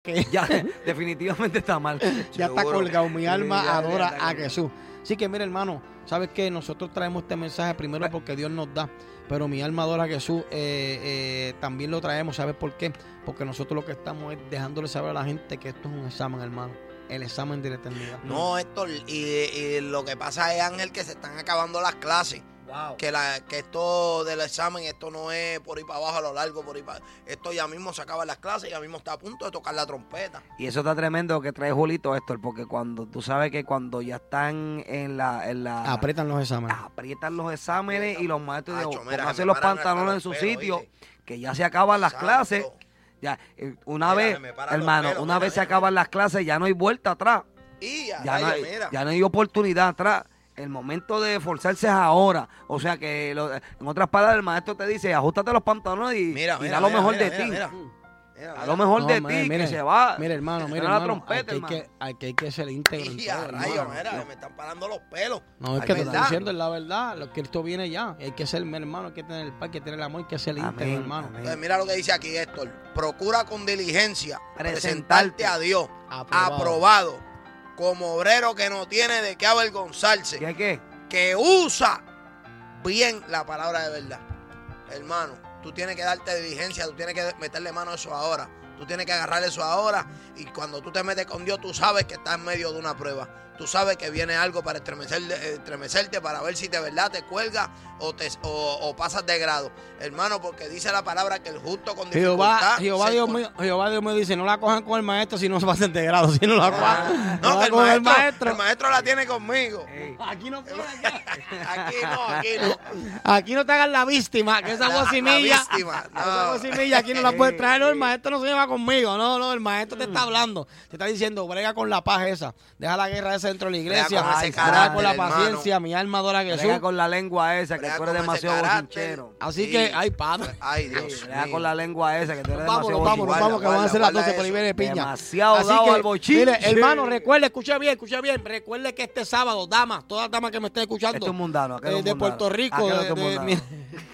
que Ya, definitivamente está mal. ya está Seguro. colgado. Mi alma ya adora está a colgado. Jesús. Así que mira, hermano, sabes que nosotros traemos este mensaje primero porque Dios nos da, pero mi alma adora a Jesús también lo traemos. ¿Sabes por qué? Porque nosotros lo que estamos es dejándole saber a la gente que esto es un examen, hermano. El examen de la eternidad. No, Héctor, y lo que pasa es, Ángel, que se están acabando las clases. Wow. Que esto del examen, esto no es por ir para abajo a lo largo, esto ya mismo se acaban las clases, ya mismo está a punto de tocar la trompeta. Y eso está tremendo que trae Julito, Héctor, porque cuando tú sabes que cuando ya están en la Apretan los exámenes. aprietan los exámenes y los maestros Acho, dicen, mira, pónganse me los paran hasta pantalones en los su pelos, sitio, ¿viste? que ya se acaban las Santo. clases. Ya, una Mira, vez, me paran los hermano, pelos, una mira, vez se mira. acaban las clases, ya no hay vuelta atrás. Y Ya no, hay, mira. ya no hay oportunidad atrás. El momento de esforzarse es ahora. O sea que, en otras palabras, el maestro te dice, ajustate los pantalones y da lo mejor de ti. Da lo mejor de ti, que se va. Mira, hermano, Suena mira, la hermano, trompeta, aquí hay que ser íntegro en Y todo, a rayos, hermano. mira, me están parando los pelos. No, es Ay, que te estoy ¿verdad? diciendo es la verdad, lo que esto viene ya. Hay que ser, mi hermano, hay que tener el paz, hay que tener el amor, hay que ser íntegro, Amén, hermano. amén. Entonces, mira lo que dice aquí, Héctor. Procura con diligencia Presentarte presentarte a Dios Aprobado. aprobado como obrero que no tiene de qué avergonzarse, ¿Qué? que usa bien la palabra de verdad. Hermano, tú tienes que darte diligencia, tú tienes que meterle mano a eso ahora. Tú tienes que agarrar eso ahora y cuando tú te metes con Dios, tú sabes que estás en medio de una prueba. Tú sabes que viene algo para estremecerte para ver si de verdad te cuelgas o pasas de grado. Hermano, porque dice la palabra que el justo con dificultad... Jehová Dios mío dice, no la cojan con el maestro si no se pasen de grado, si no la cojan. No, que con el maestro la tiene conmigo. Ey. Aquí no puede. Aquí no. Aquí no te hagas la víctima, que esa La guasimilla. víctima, no. Esa guasimilla aquí no la puedes traer. No, el maestro no se lleva conmigo. No, el maestro te está hablando. Te está diciendo, brega con la paz esa. Deja la guerra esa dentro de la iglesia. Brega con ese Brega carácter, con la hermano. paciencia. Mi alma adora a Jesús. Brega con la lengua esa, que Brega tú eres con ese demasiado carácter. bochinchero. Así Sí. que, ay, padre. Ay, Dios Brega mío. con la lengua esa, que tú eres Vámonos, demasiado vámonos, bochinchero. que van a ser las 12 por guarda ahí viene eso. piña. Demasiado Así dado que, al bochinche. mire, hermano, recuerde, escucha bien. Recuerde que este sábado, damas, todas las damas que me estén escuchando, Esto es mundano. aquel es de mundano. Puerto Rico, Aquel de- otro es de- mundano.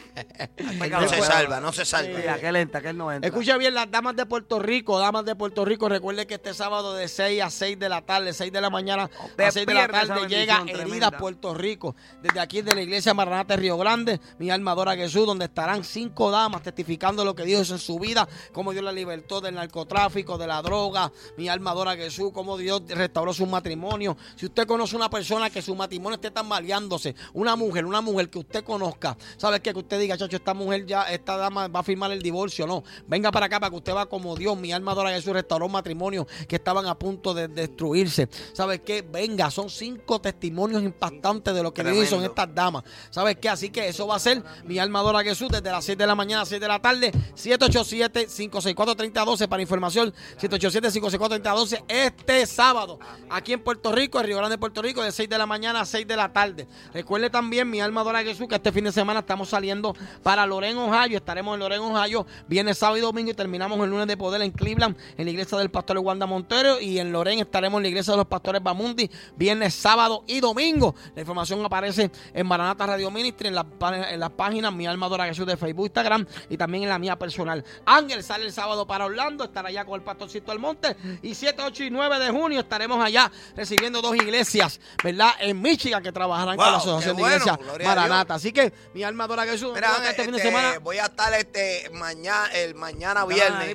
No se salva, no se salva. Sí, aquel entra, aquel no entra. Escucha bien, las damas de Puerto Rico, recuerde que este sábado de 6 a 6 de la tarde, 6 de la mañana a 6 de la Despierta esa tarde, bendición llega tremenda. Heridas Puerto Rico. Desde aquí de la iglesia Maranata de Río Grande, mi alma adora a Jesús, donde estarán 5 damas testificando lo que Dios hizo en su vida, cómo Dios la libertó del narcotráfico, de la droga. Mi alma adora a Jesús, cómo Dios restauró su matrimonio. Si usted conoce una persona que su matrimonio esté tambaleándose, una mujer que usted conozca, ¿sabe qué? Que usted diga, chacho, esta dama va a firmar el divorcio, no. Venga para acá para que usted va como Dios. Mi alma adora a Jesús, restauró matrimonios que estaban a punto de destruirse. ¿Sabes qué? Venga, son 5 testimonios impactantes de lo que Dios hizo en estas damas. ¿Sabes qué? Así que eso va a ser mi alma adora a Jesús desde las 6 de la mañana a 6 de la tarde. 787-564-3012 para información. 787-564-3012 este sábado aquí en Puerto Rico, en Río Grande, Puerto Rico, de 6 de la mañana a 6 de la tarde. Recuerde también, mi alma adora a Jesús, que este fin de semana estamos saliendo para Loren, Ohio. Estaremos en Loren, Ohio, viernes, sábado y domingo, y terminamos el lunes de poder en Cleveland, en la iglesia del pastor Wanda Montero, y en Loren estaremos en la iglesia de los pastores Bamundi, viernes, sábado y domingo. La información aparece en Maranata Radio Ministry, en las páginas Mi Alma Adora a Jesús de Facebook, Instagram, y también en la mía personal. Ángel sale el sábado para Orlando, estará allá con el pastorcito Almonte, y 7, 8 y 9 de junio estaremos allá recibiendo 2 iglesias, ¿verdad? En Michigan, que trabajarán con la Wow, Asociación qué de bueno, Iglesias gloria a Maranata. Así que Mi Alma Adora a Jesús. Mira, este fin de semana. voy a estar mañana viernes.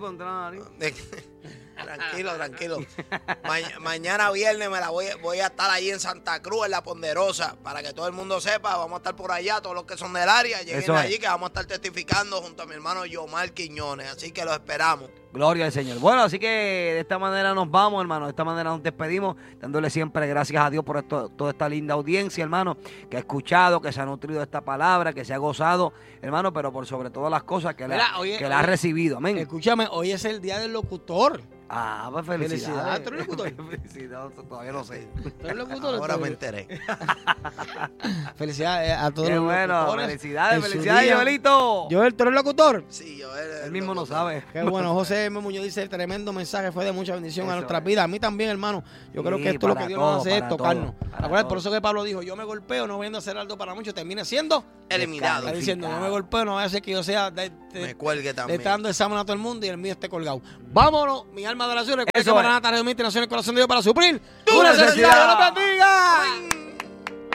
Tranquilo. Mañana viernes voy a estar ahí en Santa Cruz, en La Ponderosa, para que todo el mundo sepa. Vamos a estar por allá, todos los que son del área, lleguen Eso es. allí, que vamos a estar testificando junto a mi hermano Yomar Quiñones. Así que los esperamos. Gloria al Señor. Bueno, así que de esta manera nos vamos, hermano. De esta manera nos despedimos, dándole siempre gracias a Dios por toda esta linda audiencia, hermano, que ha escuchado, que se ha nutrido de esta palabra, que se ha gozado, hermano, pero por sobre todas las cosas que la ha recibido. Amén. Escúchame, hoy es el día del locutor. Ah, pues felicidades. ¿Tú eres locutor? Felicidades, todavía no sé. ¿Tú eres locutor? Ahora me enteré. Felicidades a todos Qué los bueno, locutores. En su felicidades, día. Joelito. Joel, ¿tú eres locutor? Sí, Él mismo no sabe. Qué bueno, José José M. Muñoz dice, el tremendo mensaje fue de mucha bendición Eso a nuestras es. vidas. A mí también, hermano. Yo creo Sí, que esto es lo para que Dios todo, nos hace es para tocarnos. todo, para Acuérdate, por todo. eso que Pablo dijo, yo me golpeo, no viendo a hacer algo para muchos, termine siendo Eliminado. Está diciendo, yo me golpeo, no voy a hacer que yo sea Me cuelgue le también. está dando examen a todo el mundo y el mío esté colgado. Vámonos, mi alma de oración. Recuerda Eso que es. Maranata Radio Internacional, el corazón de Dios para suplir Tu tu necesidad. necesidad. Dios los bendiga.